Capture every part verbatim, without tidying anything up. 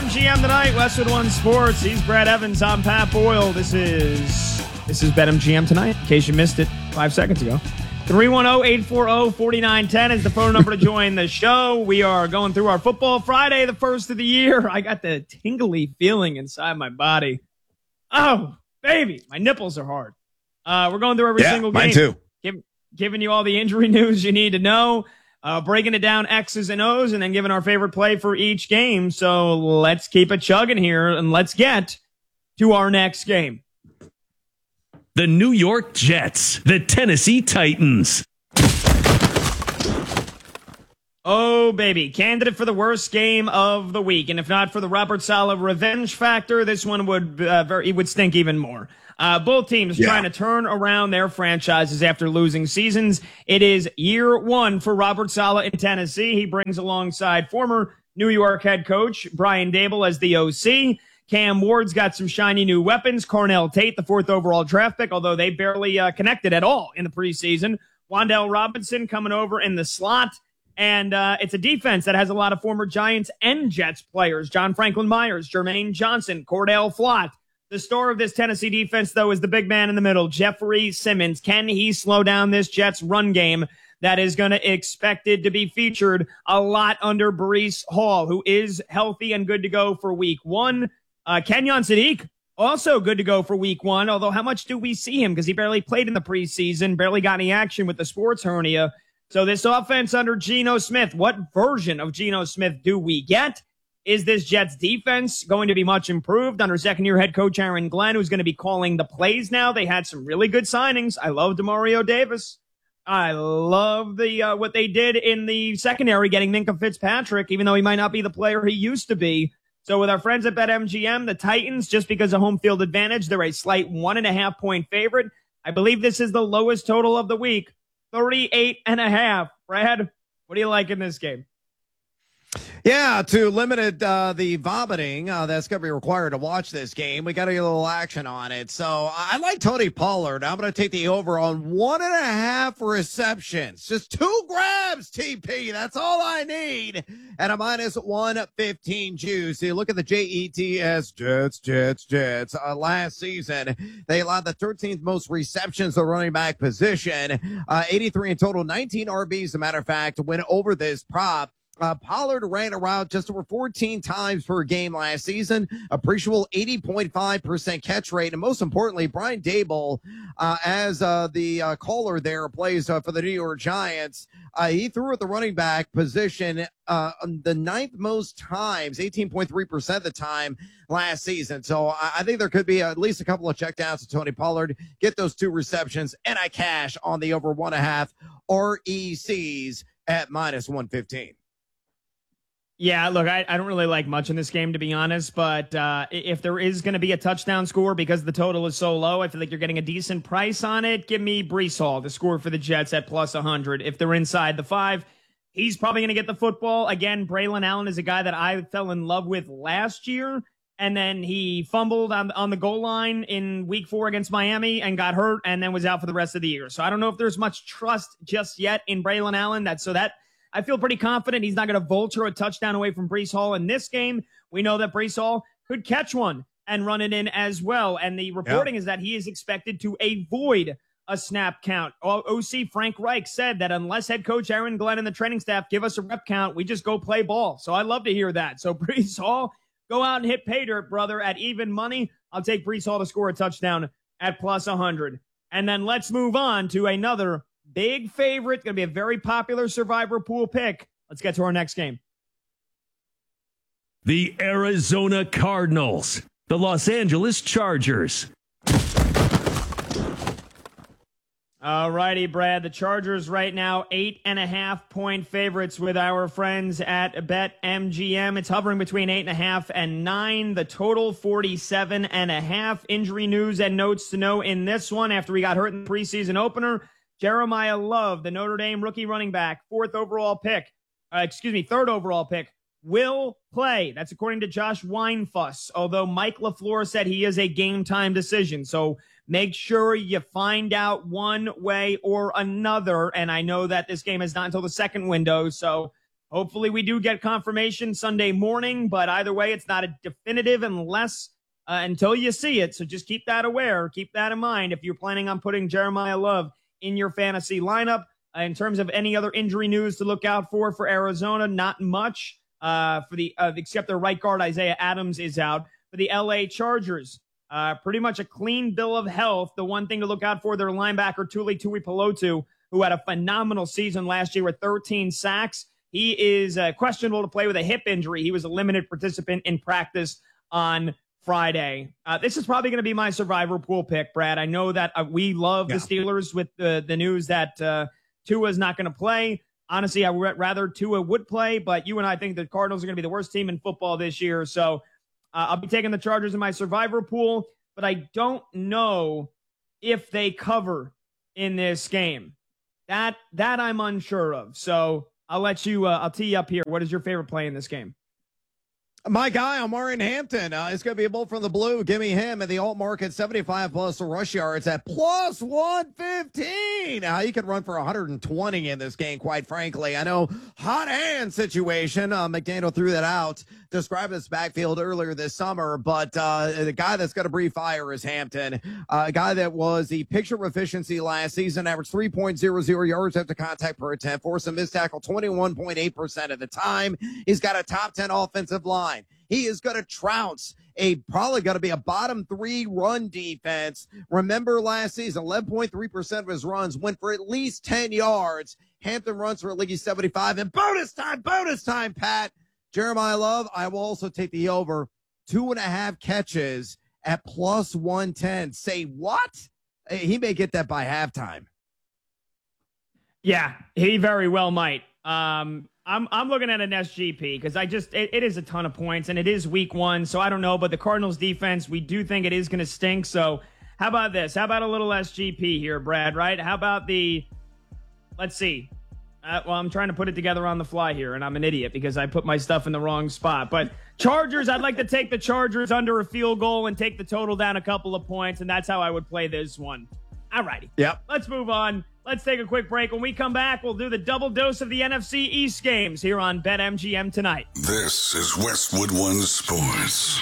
M G M tonight, Westwood One Sports. He's Brad Evans. I'm Pat Boyle. This is this is BetMGM tonight. In case you missed it five seconds ago. three one zero, eight four zero, four nine one zero is the phone number to join the show. We are going through our Football Friday, the first of the year. I got the tingly feeling inside my body. Oh, baby, my nipples are hard. Uh, we're going through every yeah, single game. Mine too. Give, giving you all the injury news you need to know. Uh, breaking it down X's and O's, and then giving our favorite play for each game. So let's keep it chugging here, and let's get to our next game. The New York Jets, the Tennessee Titans. Oh, baby. Candidate for the worst game of the week. And if not for the Robert Saleh revenge factor, this one would uh, very, it would stink even more. Uh, both teams yeah. trying to turn around their franchises after losing seasons. It is year one for Robert Saleh in Tennessee. He brings alongside former New York head coach Brian Daboll as the O C. Cam Ward's got some shiny new weapons. Cornell Tate, the fourth overall draft pick, although they barely uh, connected at all in the preseason. Wan'Dale Robinson coming over in the slot. And uh, it's a defense that has a lot of former Giants and Jets players. John Franklin Myers, Jermaine Johnson, Cordell Flott. The star of this Tennessee defense, though, is the big man in the middle, Jeffrey Simmons. Can he slow down this Jets run game that is going to expected to be featured a lot under Breece Hall, who is healthy and good to go for week one? Uh, Kenyon Sadiq, also good to go for week one, although how much do we see him? Because he barely played in the preseason, barely got any action with the sports hernia. So this offense under Geno Smith, what version of Geno Smith do we get? Is this Jets defense going to be much improved under second-year head coach Aaron Glenn, who's going to be calling the plays now? They had some really good signings. I love DeMario Davis. I love the uh, what they did in the secondary, getting Minkah Fitzpatrick, even though he might not be the player he used to be. So with our friends at BetMGM, the Titans, just because of home field advantage, they're a slight one and a half point favorite. I believe this is the lowest total of the week, thirty-eight and a half. Brad, what do you like in this game? Yeah, to limit it, uh, the vomiting uh, that's going to be required to watch this game, we got to get a little action on it. So I like Tony Pollard. I'm going to take the over on one and a half receptions. Just two grabs, T P. That's all I need. At a minus one fifteen juice. You look at the J E T S, Jets, Jets, Jets. Uh, last season, they allowed the thirteenth most receptions to running back position. Uh, eighty-three in total, nineteen R Bs, as a matter of fact, went over this prop. Uh, Pollard ran around just over fourteen times per game last season, appreciable eighty point five percent catch rate. And most importantly, Brian Daboll, uh, as uh, the uh, caller there plays uh, for the New York Giants, uh, he threw at the running back position uh, the ninth most times, eighteen point three percent of the time last season. So I, I think there could be at least a couple of checkdowns to Tony Pollard, get those two receptions, and I cash on the over one and a half R E Cs at minus one fifteen. Yeah, look, I, I don't really like much in this game, to be honest, but uh, if there is going to be a touchdown score because the total is so low, I feel like you're getting a decent price on it. Give me Breece Hall, the score for the Jets at plus one hundred. If they're inside the five, he's probably going to get the football. Again, Braylon Allen is a guy that I fell in love with last year, and then he fumbled on, on the goal line in week four against Miami and got hurt and then was out for the rest of the year. So I don't know if there's much trust just yet in Braylon Allen. That, so that... I feel pretty confident he's not going to vulture a touchdown away from Breece Hall in this game. We know that Breece Hall could catch one and run it in as well. And the reporting yep. is that he is expected to avoid a snap count. O C Frank Reich said that unless head coach Aaron Glenn and the training staff give us a rep count, we just go play ball. So I love to hear that. So Breece Hall, go out and hit pay dirt, brother, at even money. I'll take Breece Hall to score a touchdown at plus one hundred. And then let's move on to another big favorite, going to be a very popular survivor pool pick. Let's get to our next game. The Arizona Cardinals, the Los Angeles Chargers. All righty, Brad. The Chargers right now, eight and a half point favorites with our friends at BetMGM. It's hovering between eight and a half and nine. The total, forty-seven and a half. Injury news and notes to know in this one after he got hurt in the preseason opener. Jeremiah Love, the Notre Dame rookie running back, fourth overall pick, uh, excuse me, third overall pick, will play. That's according to Josh Weinfuss, although Mike LaFleur said he is a game-time decision. So make sure you find out one way or another. And I know that this game is not until the second window, so Hopefully we do get confirmation Sunday morning, but either way, it's not a definitive unless uh, until you see it. So just keep that aware. Keep that in mind if you're planning on putting Jeremiah Love in your fantasy lineup. Uh, in terms of any other injury news to look out for for Arizona, not much uh, for the uh, except their right guard Isaiah Adams is out. For the L A Chargers, uh, pretty much a clean bill of health. The one thing to look out for, their linebacker Tuli Tuipulotu, who had a phenomenal season last year with thirteen sacks. He is uh, questionable to play with a hip injury. He was a limited participant in practice on Friday. Uh, this is probably going to be my survivor pool pick, Brad. I know that uh, we love yeah. the Steelers with the, the news that uh, Tua is not going to play. Honestly, I would rather Tua would play, but you and I think the Cardinals are going to be the worst team in football this year. So uh, I'll be taking the Chargers in my survivor pool, but I don't know if they cover in this game. That that I'm unsure of. So I'll let you, uh, I'll tee you up here. What is your favorite play in this game? My guy, Omarion Hampton, uh, is going to be a bull from the blue. Give me him at the alt market, seventy-five plus rush yards at plus one fifteen. Uh, he could run for one hundred twenty in this game, quite frankly. I know, hot hand situation. Uh, McDaniel threw that out, described this backfield earlier this summer, but uh, the guy that's going to breathe fire is Hampton, uh, a guy that was the picture of efficiency last season, averaged three point oh oh yards after contact per attempt, forced a missed tackle twenty-one point eight percent of the time. He's got a top ten offensive line. He is going to trounce a probably going to be a bottom three run defense. Remember last season, eleven point three percent of his runs went for at least ten yards. Hampton runs for at least seventy-five. And bonus time, bonus time, Pat. Jeremiah Love, I will also take the over. Two and a half catches at plus one ten. Say what? He may get that by halftime. Yeah, he very well might. Um, I'm I'm looking at an S G P because I just it, it is a ton of points and it is week one, so I don't know. But the Cardinals defense, we do think it is going to stink. So how about this? How about a little S G P here, Brad? Right? How about the? Let's see. Uh, well, I'm trying to put it together on the fly here, and I'm an idiot because I put my stuff in the wrong spot. But Chargers, I'd like to take the Chargers under a field goal and take the total down a couple of points, and that's how I would play this one. All righty. Yep. Let's move on. Let's take a quick break. When we come back, we'll do the double dose of the N F C East games here on BetMGM tonight. This is Westwood One Sports.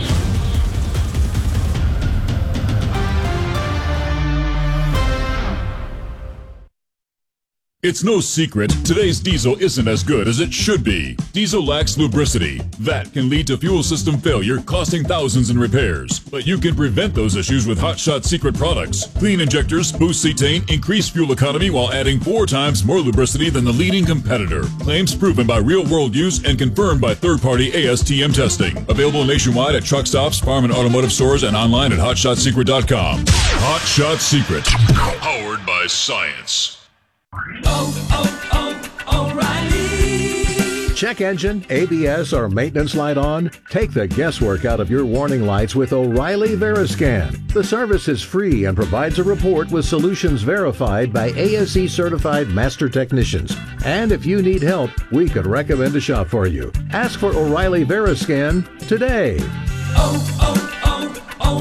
It's no secret, today's diesel isn't as good as it should be. Diesel lacks lubricity. That can lead to fuel system failure, costing thousands in repairs. But you can prevent those issues with Hot Shot Secret products. Clean injectors, boost cetane, increase fuel economy while adding four times more lubricity than the leading competitor. Claims proven by real-world use and confirmed by third-party A S T M testing. Available nationwide at truck stops, farm and automotive stores, and online at hot shot secret dot com. Hot Shot Secret. Powered by science. Oh, oh, O'Reilly. Check engine, A B S, or maintenance light on? Take the guesswork out of your warning lights with O'Reilly Veriscan. The service is free and provides a report with solutions verified by A S E certified master technicians. And if you need help, we could recommend a shop for you. Ask for O'Reilly Veriscan today. Oh,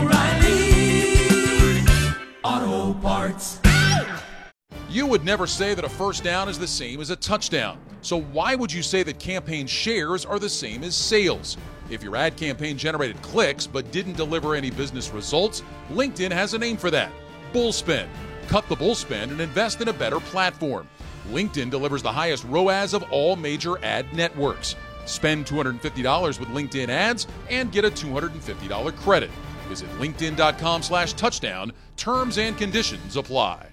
oh, oh, O'Reilly Auto Parts. You would never say that a first down is the same as a touchdown. So why would you say that campaign shares are the same as sales? If your ad campaign generated clicks but didn't deliver any business results, LinkedIn has a name for that. Bullspend. Cut the bullspend and invest in a better platform. LinkedIn delivers the highest R O A S of all major ad networks. Spend two hundred fifty dollars with LinkedIn ads and get a two hundred fifty dollars credit. Visit linkedin.com slash touchdown. Terms and conditions apply.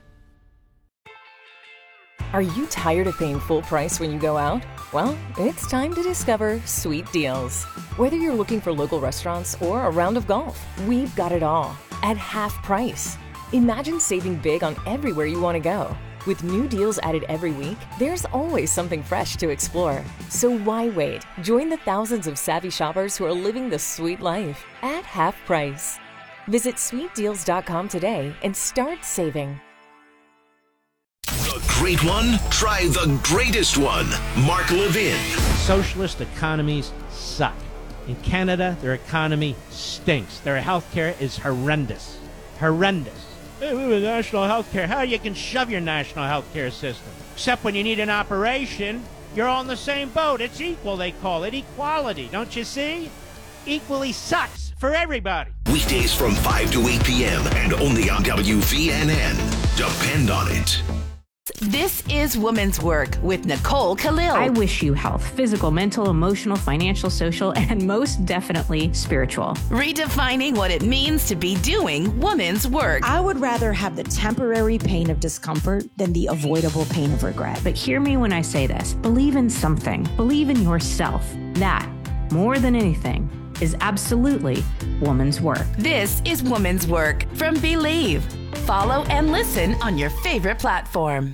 Are you tired of paying full price when you go out? Well, it's time to discover Sweet Deals. Whether you're looking for local restaurants or a round of golf, we've got it all at half price. Imagine saving big on everywhere you want to go. With new deals added every week, there's always something fresh to explore. So why wait? Join the thousands of savvy shoppers who are living the sweet life at half price. Visit sweet deals dot com today and start saving. The great one? Try the greatest one. Mark Levin. Socialist economies suck. In Canada, their economy stinks. Their healthcare is horrendous. Horrendous. Hey, we have national healthcare. How you can shove your national healthcare system? Except when you need an operation. You're all in the same boat. It's equal, they call it. Equality, don't you see? Equally sucks for everybody. Weekdays from five to eight p.m. and only on W V N N. Depend on it. This is Woman's Work with Nicole Khalil. I wish you health, physical, mental, emotional, financial, social, and most definitely spiritual. Redefining what it means to be doing woman's work. I would rather have the temporary pain of discomfort than the avoidable pain of regret. But hear me when I say this. Believe in something. Believe in yourself. That, more than anything, is absolutely woman's work. This is Woman's Work from Believe. Follow and listen on your favorite platform.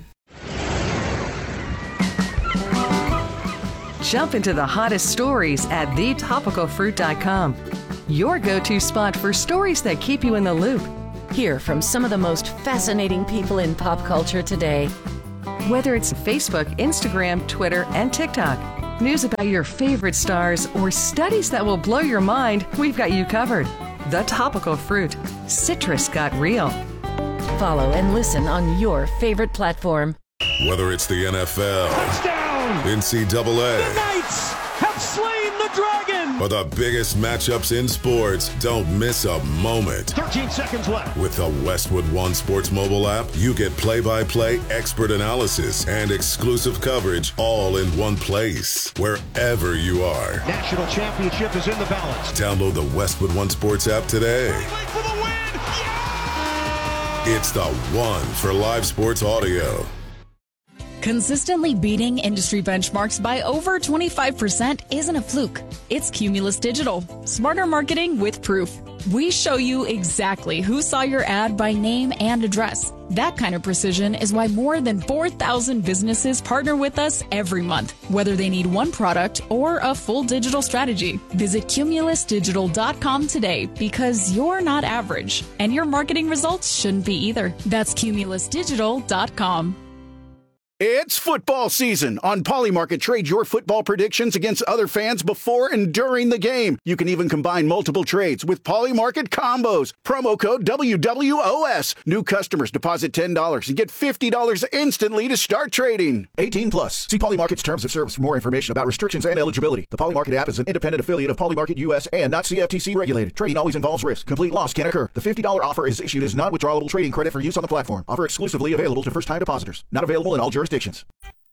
Jump into the hottest stories at the topical fruit dot com. Your go-to spot for stories that keep you in the loop. Hear from some of the most fascinating people in pop culture today. Whether it's Facebook, Instagram, Twitter, and TikTok, news about your favorite stars, or studies that will blow your mind, we've got you covered. The Topical Fruit. Citrus got real. Follow and listen on your favorite platform. Whether it's the N F L, touchdown, N C double A, the Knights have slain the dragon, or the biggest matchups in sports, don't miss a moment. thirteen seconds left. With the Westwood One Sports mobile app, you get play-by-play, expert analysis, and exclusive coverage all in one place, wherever you are. National championship is in the balance. Download the Westwood One Sports app today. For the win. It's the one for live sports audio. Consistently beating industry benchmarks by over twenty-five percent isn't a fluke. It's Cumulus Digital. Smarter marketing with proof. We show you exactly who saw your ad by name and address. That kind of precision is why more than four thousand businesses partner with us every month, whether they need one product or a full digital strategy. Visit cumulus digital dot com today because you're not average, and your marketing results shouldn't be either. That's cumulus digital dot com. It's football season. On Polymarket, trade your football predictions against other fans before and during the game. You can even combine multiple trades with Polymarket combos. Promo code W W O S. New customers deposit ten dollars and get fifty dollars instantly to start trading. eighteen plus. See Polymarket's terms of service for more information about restrictions and eligibility. The Polymarket app is an independent affiliate of Polymarket U S and not C F T C regulated. Trading always involves risk. Complete loss can occur. The fifty dollars offer is issued as non-withdrawable trading credit for use on the platform. Offer exclusively available to first-time depositors. Not available in all jurisdictions.